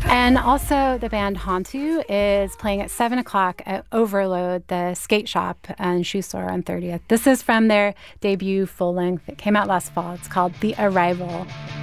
And also, the band Hantu is playing at 7 o'clock at Overload, the skate shop and shoe store on 30th. This is from their debut full length. It came out last fall. It's called The Arrival.